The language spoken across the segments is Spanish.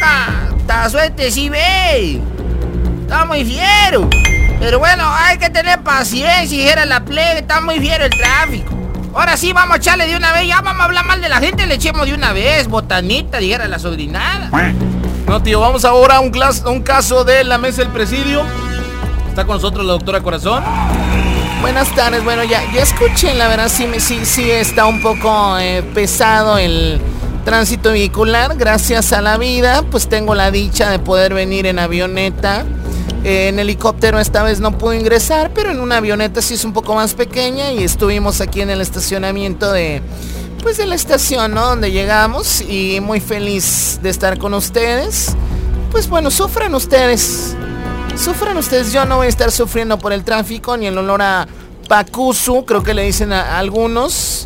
loca. Ta suerte, sí, ve. Está muy fiero. Pero bueno, hay que tener paciencia, dijera la plebe. Está muy fiero el tráfico. Ahora sí, vamos a echarle de una vez. Ya vamos a hablar mal de la gente, le echemos de una vez. Botanita, dijera la sobrinada. No, tío, vamos ahora a un caso de la mesa del presidio. Está con nosotros la doctora Corazón. Buenas tardes, bueno, ya escuché, la verdad sí está un poco pesado el tránsito vehicular. Gracias a la vida, pues tengo la dicha de poder venir en avioneta. En helicóptero esta vez no pude ingresar, pero en una avioneta sí es un poco más pequeña y estuvimos aquí en el estacionamiento de la estación, ¿no? Donde llegamos y muy feliz de estar con ustedes. Pues bueno, sufran ustedes, yo no voy a estar sufriendo por el tráfico ni el olor a pacusu, creo que le dicen a algunos,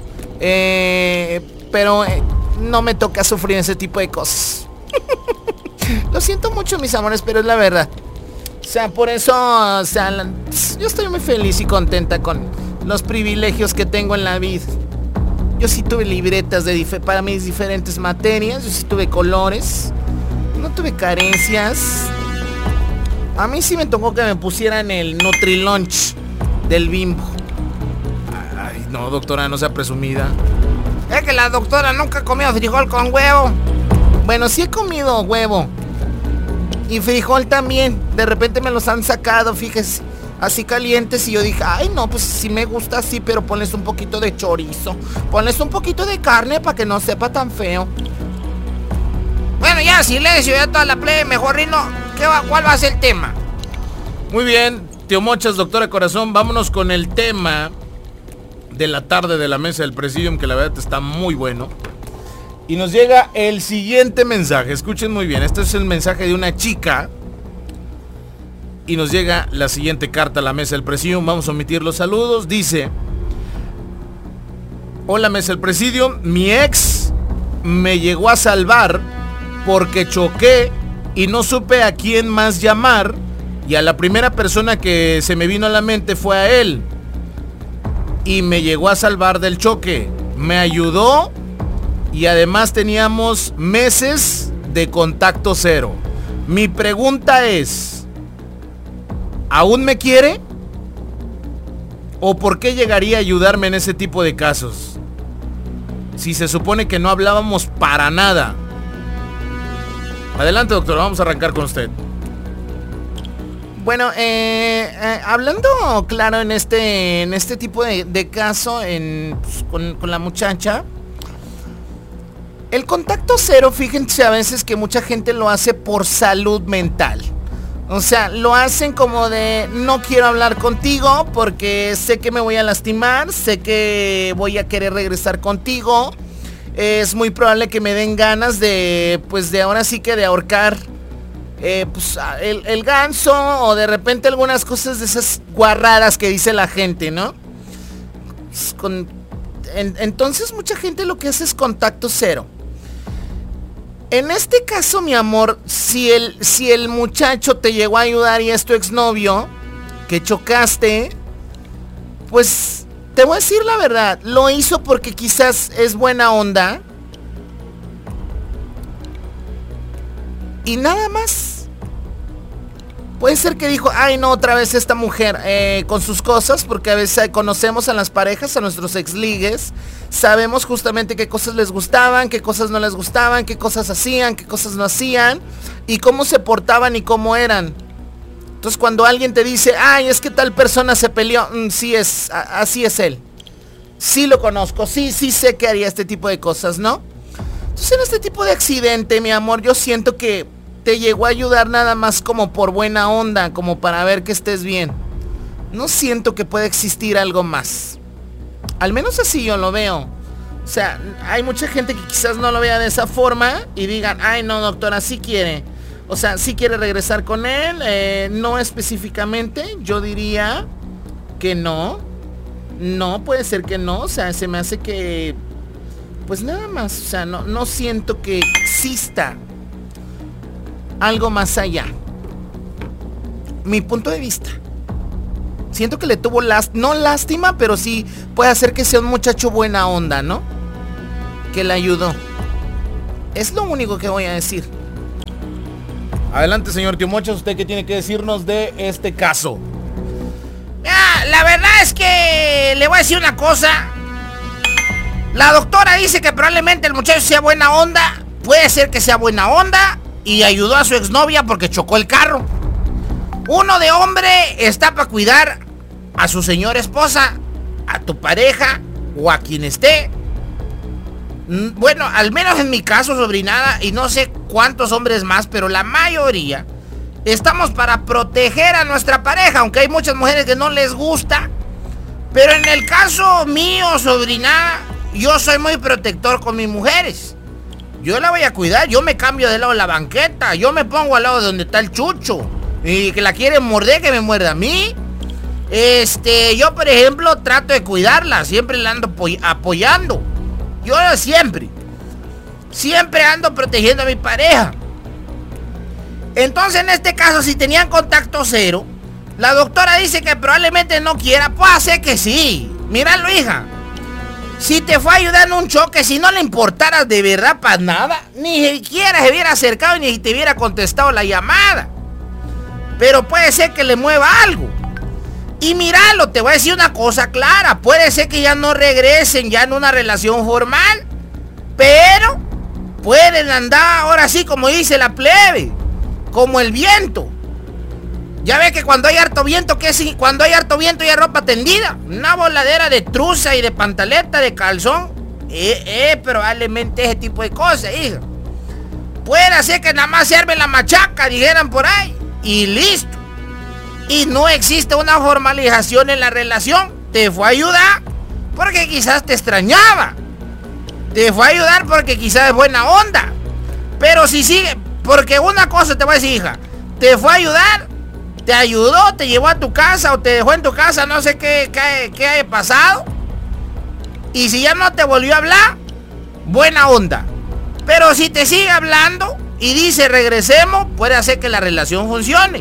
pero no me toca sufrir ese tipo de cosas. Lo siento mucho, mis amores, pero es la verdad. O sea, por eso, yo estoy muy feliz y contenta con los privilegios que tengo en la vida. Yo sí tuve libretas para mis diferentes materias, yo sí tuve colores, no tuve carencias. A mí sí me tocó que me pusieran el Nutrilunch del Bimbo. Ay, no, doctora, no sea presumida. Es que la doctora nunca ha comido frijol con huevo. Bueno, sí he comido huevo y frijol también. De repente me los han sacado, fíjese, así calientes. Y yo dije, ay no, pues sí me gusta así, pero ponles un poquito de chorizo, ponles un poquito de carne para que no sepa tan feo. Bueno, ya, silencio, ya toda la plebe, mejor Rino. ¿Cuál va a ser el tema? Muy bien, tío Mochas, doctora Corazón, vámonos con el tema de la tarde de la mesa del Presidium, que la verdad está muy bueno. Y nos llega el siguiente mensaje, escuchen muy bien, este es el mensaje de una chica. Y nos llega la siguiente carta a la mesa del Presidium, vamos a omitir los saludos, dice: hola mesa del Presidium, mi ex me llegó a salvar porque choqué y no supe a quién más llamar, y a la primera persona que se me vino a la mente fue a él, y me llegó a salvar del choque, me ayudó, y además teníamos meses de contacto cero. Mi pregunta es, ¿aún me quiere? ¿O por qué llegaría a ayudarme en ese tipo de casos? Si se supone que no hablábamos para nada. Adelante, doctor, vamos a arrancar con usted. Bueno, hablando claro en este tipo de caso con la muchacha, el contacto cero, fíjense a veces que mucha gente lo hace por salud mental. O sea, lo hacen como de no quiero hablar contigo porque sé que me voy a lastimar, sé que voy a querer regresar contigo. Es muy probable que me den ganas de ahora sí que de ahorcar el ganso, o de repente algunas cosas de esas guarradas que dice la gente, ¿no? Entonces mucha gente lo que hace es contacto cero. En este caso, mi amor, si el muchacho te llegó a ayudar y es tu exnovio, que chocaste, pues te voy a decir la verdad, lo hizo porque quizás es buena onda. Y nada más. Puede ser que dijo, ay no, otra vez esta mujer con sus cosas, porque a veces conocemos a las parejas, a nuestros exligues, sabemos justamente qué cosas les gustaban, qué cosas no les gustaban, qué cosas hacían, qué cosas no hacían, y cómo se portaban y cómo eran. Entonces cuando alguien te dice, ay, es que tal persona se peleó, sí así es él. Sí lo conozco, sí sé que haría este tipo de cosas, ¿no? Entonces en este tipo de accidente, mi amor, yo siento que te llegó a ayudar nada más como por buena onda, como para ver que estés bien. No siento que pueda existir algo más. Al menos así yo lo veo. O sea, hay mucha gente que quizás no lo vea de esa forma y digan, ay no, doctora, sí quiere. O sea, sí quiere regresar con él, no específicamente, yo diría que no. No, puede ser que no, o sea, se me hace que, pues nada más, o sea, no siento que exista algo más allá. Mi punto de vista. Siento que le tuvo no lástima, pero sí puede hacer que sea un muchacho buena onda, ¿no? Que le ayudó. Es lo único que voy a decir. Adelante, señor Tío Mochas, ¿usted qué tiene que decirnos de este caso? La verdad es que le voy a decir una cosa. La doctora dice que probablemente el muchacho sea buena onda. Puede ser que sea buena onda y ayudó a su exnovia porque chocó el carro. Uno de hombre está para cuidar a su señora esposa, a tu pareja o a quien esté. Bueno, al menos en mi caso, sobrinada, y no sé cuántos hombres más, pero la mayoría estamos para proteger a nuestra pareja, aunque hay muchas mujeres que no les gusta. Pero en el caso mío, sobrinada, yo soy muy protector con mis mujeres. Yo la voy a cuidar, yo me cambio del lado de la banqueta, yo me pongo al lado de donde está el chucho. Y que la quieren morder, que me muerda a mí. Yo, por ejemplo, trato de cuidarla, siempre la ando apoyando. Yo siempre ando protegiendo a mi pareja. Entonces, en este caso, si tenían contacto cero, la doctora dice que probablemente no quiera. Puede ser que sí. Míralo, hija. Si te fue a ayudar en un choque, si no le importaras de verdad para nada, ni siquiera se hubiera acercado ni te hubiera contestado la llamada. Pero puede ser que le mueva algo. Y míralo, te voy a decir una cosa clara. Puede ser que ya no regresen ya en una relación formal, pero pueden andar ahora sí, como dice la plebe, como el viento. Ya ves que cuando hay harto viento, cuando hay harto viento y hay ropa tendida, una voladera de truza y de pantaleta, de calzón, probablemente ese tipo de cosas, hija. Puede ser que nada más se arme la machaca, dijeran por ahí, y listo. Y no existe una formalización en la relación. Te fue a ayudar porque quizás te extrañaba. Te fue a ayudar porque quizás es buena onda. Pero si sigue, porque una cosa te voy a decir, hija, te fue a ayudar, te ayudó, te llevó a tu casa o te dejó en tu casa, no sé qué haya pasado. Y si ya no te volvió a hablar, buena onda. Pero si te sigue hablando y dice regresemos, puede hacer que la relación funcione.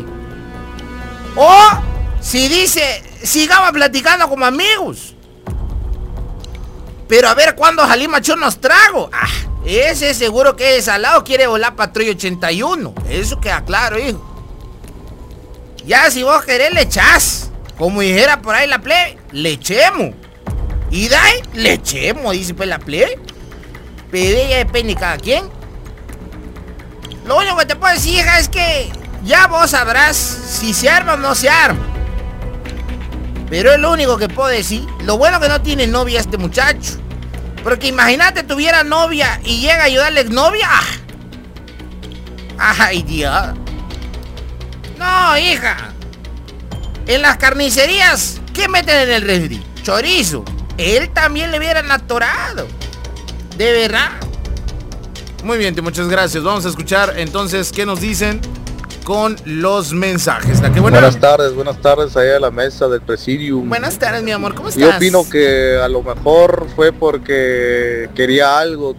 O si dice sigamos platicando como amigos, pero a ver cuándo salimos a echar unos tragos. Ese seguro que es al lado quiere volar Patrulla 81. Eso queda claro, hijo. Ya si vos querés le echás, como dijera por ahí la plebe, le echemos. Y de ahí le echemos, dice pues la plebe. Pero ya depende de cada quien. Lo único que te puedo decir, hija, es que ya vos sabrás si se arma o no se arma. Pero es lo único que puedo decir. Lo bueno que no tiene novia este muchacho. Porque imagínate tuviera novia y llega a ayudarle a la exnovia. ¡Ay, Dios! No, hija. En las carnicerías, ¿qué meten en el refri? Chorizo. Él también le hubieran atorado. De verdad. Muy bien, muchas gracias. Vamos a escuchar entonces qué nos dicen con los mensajes. Buenas tardes allá a la mesa del Presidium. Buenas tardes, mi amor, ¿cómo estás? Yo opino que a lo mejor fue porque quería algo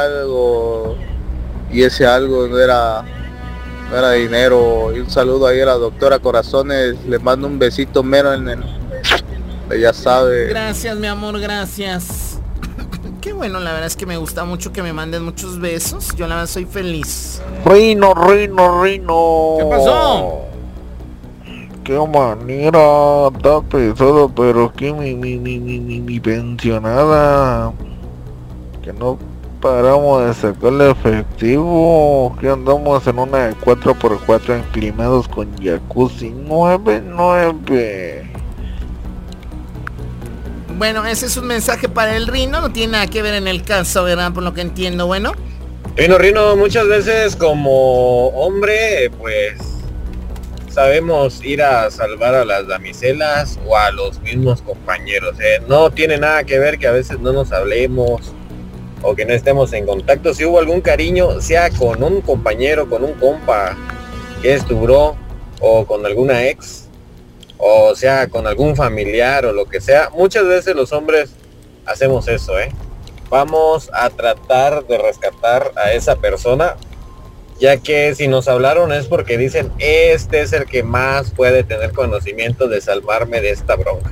y ese algo no era dinero. Y un saludo ahí a la doctora Corazones, le mando un besito mero en el... Ya sabe. Gracias, mi amor, gracias. Qué bueno, la verdad es que me gusta mucho que me manden muchos besos. Yo la verdad soy feliz. Rino. ¿Qué pasó? Qué manera, está pesado, pero que mi pensionada, que no paramos de sacarle efectivo, que andamos en una de 4x4 inclinados con jacuzzi 99. Bueno, ese es un mensaje para el Rino, no tiene nada que ver en el caso, ¿verdad? Por lo que entiendo, bueno. Rino, muchas veces como hombre, pues sabemos ir a salvar a las damiselas o a los mismos compañeros. No tiene nada que ver que a veces no nos hablemos o que no estemos en contacto. Si hubo algún cariño, sea con un compañero, con un compa que es tu bro, o con alguna ex, o sea con algún familiar o lo que sea, muchas veces los hombres hacemos eso, Vamos a tratar de rescatar a esa persona, ya que si nos hablaron es porque dicen, este es el que más puede tener conocimiento de salvarme de esta bronca.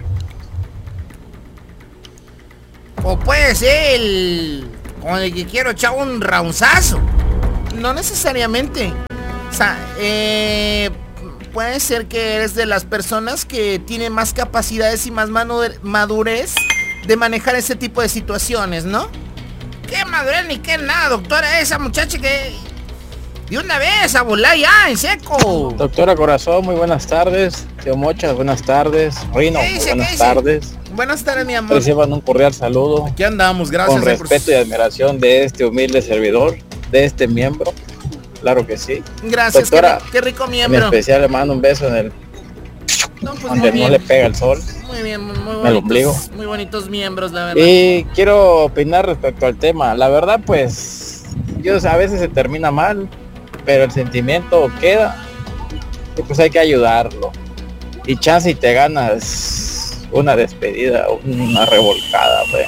O puede ser con el que quiero echar un raunzazo. No necesariamente. O sea, puede ser que eres de las personas que tienen más capacidades y más madurez de manejar ese tipo de situaciones, ¿no? ¿Qué madurez ni qué nada, doctora? Esa muchacha que... De una vez, a volar ya, en seco. Doctora Corazón, muy buenas tardes. Tío Mochas, buenas tardes. Rino, buenas tardes. Buenas tardes, mi amor. Reciban un cordial saludo. Aquí andamos, gracias. Con respeto y admiración de este humilde servidor, de este miembro. Claro que sí. Gracias, doctora, qué rico miembro. En especial le mando un beso en el... donde no le pega el sol. Muy bien, muy bonitos, el ombligo. Muy bonitos miembros, la verdad. Y quiero opinar respecto al tema. La verdad, pues, a veces se termina mal, pero el sentimiento queda. Y pues hay que ayudarlo. Y chance y te ganas una despedida, una revolcada, pues.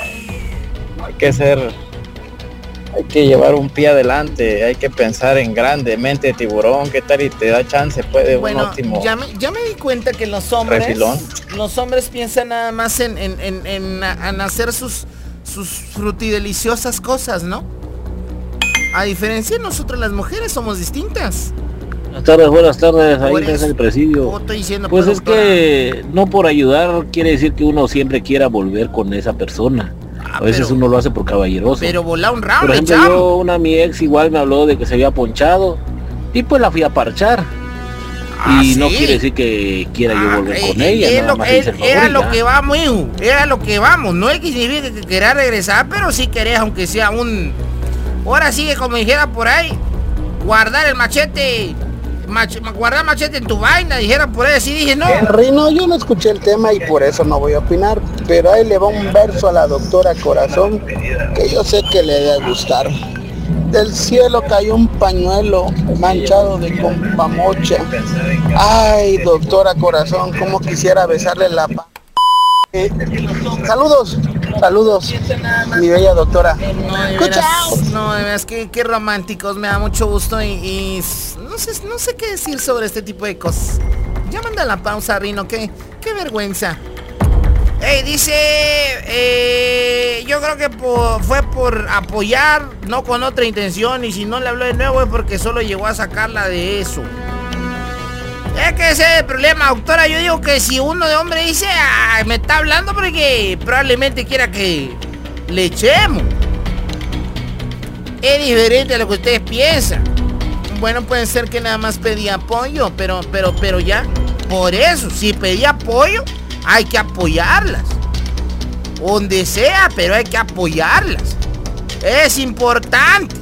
Hay que llevar un pie adelante, hay que pensar en grande, mente de tiburón, qué tal y te da chance, puede un óptimo. Ya me di cuenta que los hombres piensan nada más en hacer sus frutideliciosas cosas, ¿no? A diferencia de nosotros las mujeres somos distintas. Buenas tardes, ahí es el presidio. Pues es que no por ayudar quiere decir que uno siempre quiera volver con esa persona. A veces uno lo hace por caballeroso. Pero volá un round, por ejemplo, mi ex igual me habló de que se había ponchado y pues la fui a parchar. Y ¿sí? No quiere decir que quiera yo volver con ella. Era lo que vamos, hijo. Era lo que vamos. No es que significa que querás regresar, pero sí querés, aunque sea un... Ahora sí que como dijera por ahí, guardar el machete... guardar machete en tu vaina, dijera por ahí, así dije, no. Rino, yo no escuché el tema y por eso no voy a opinar, pero ahí le va un verso a la doctora Corazón que yo sé que le debe gustar. Del cielo cayó un pañuelo manchado de compamocha. Ay, doctora Corazón, cómo quisiera besarle la Saludos, mi bella doctora. No, de veras, qué románticos, me da mucho gusto y no sé qué decir sobre este tipo de cosas. Ya manda la pausa, Rino, qué vergüenza. Dice, yo creo que fue por apoyar, no con otra intención, y si no le habló de nuevo es porque solo llegó a sacarla de eso. Es que ese es el problema, doctora. Yo digo que si uno de hombre dice, me está hablando porque probablemente quiera que le echemos. Es diferente a lo que ustedes piensan. Bueno, puede ser que nada más pedía apoyo, pero ya. Por eso, si pedía apoyo, hay que apoyarlas. Donde sea, pero hay que apoyarlas. Es importante.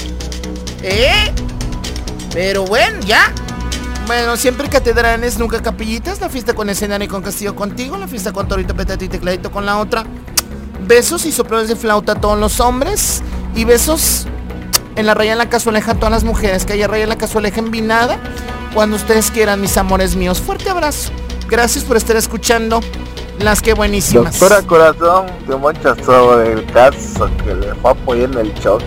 Pero bueno, ya. Bueno, siempre catedrales, nunca capillitas. La fiesta con escenario y con castillo contigo. La fiesta con torito, petate y tecladito con la otra. Besos y soplones de flauta a todos los hombres. Y besos en la raya en la cazueleja a todas las mujeres. Que haya raya en la cazueleja envinada. Cuando ustedes quieran, mis amores míos. Fuerte abrazo. Gracias por estar escuchando las que buenísimas. Doctora Corazón, te muchas sobre el caso que le fue a apoyar en el choque.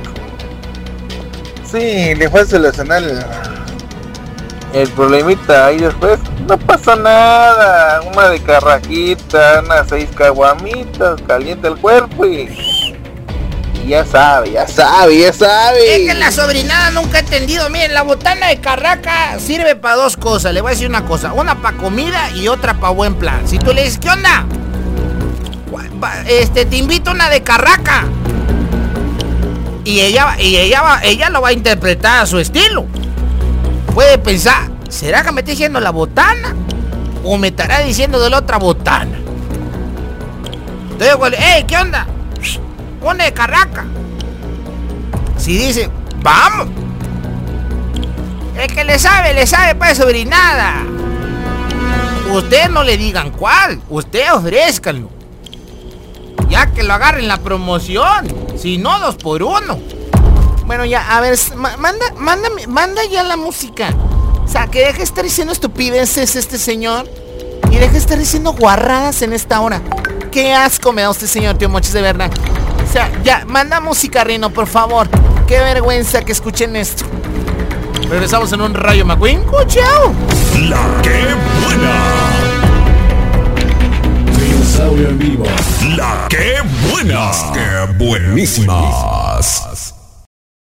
Sí, le fue a solucionar el problemita y después no pasa nada, una de carrajita, unas 6 caguamitas, calienta el cuerpo y ya sabe. Es que la sobrinada nunca ha entendido. Miren, la botana de carraca sirve para 2 cosas. Le voy a decir una cosa, una para comida y otra para buen plan. Si tú le dices, ¿qué onda? Te invito a una de carraca. Y ella lo va a interpretar a su estilo. Puede pensar, ¿será que me está diciendo la botana? ¿O me estará diciendo de la otra botana? Entonces, ¿qué onda? Una de carraca. Si dice, vamos. El que le sabe pues sobrinada. Ustedes no le digan cuál, ustedes ofrézcanlo. Ya que lo agarren la promoción. Si no, 2 por 1. Bueno, ya, a ver, manda ya la música. O sea, que deje de estar diciendo estupideces este señor. Y deje de estar diciendo guarradas en esta hora. Qué asco me da usted, señor Tío Mochis, de verdad. O sea, ya, manda música, Rino, por favor. Qué vergüenza que escuchen esto. Regresamos en un Rayo McQueen. ¡Chao! La que buena. Dinosaurio en vivo. La que buena. Las que buenísimas.